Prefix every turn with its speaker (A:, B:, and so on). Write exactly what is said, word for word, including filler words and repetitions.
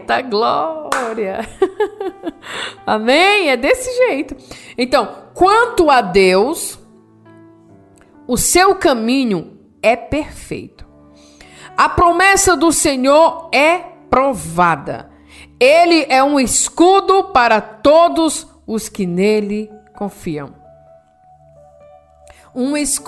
A: Eita glória! Amém? É desse jeito. Então, quanto a Deus, o seu caminho é perfeito. A promessa do Senhor é provada. Ele é um escudo para todos os que nele confiam. Um escudo